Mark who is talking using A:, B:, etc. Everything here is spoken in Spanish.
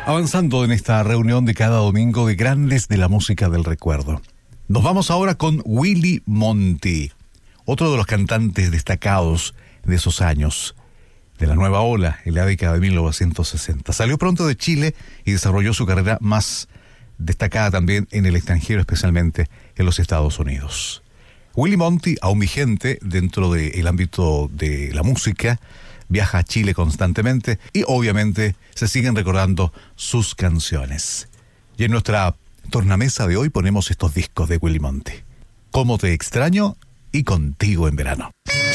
A: Avanzando en esta reunión de cada domingo de grandes de la música del recuerdo. Nos vamos ahora con Willy Monty, otro de los cantantes destacados de esos años, de la nueva ola, en la década de 1960. Salió pronto de Chile y desarrolló su carrera más destacada también en el extranjero, especialmente en los Estados Unidos. Willy Monty, aún vigente dentro del ámbito de la música, viaja a Chile constantemente y obviamente se siguen recordando sus canciones. Y en nuestra tornamesa de hoy ponemos estos discos de Willy Monty: Cómo te extraño y Contigo en verano.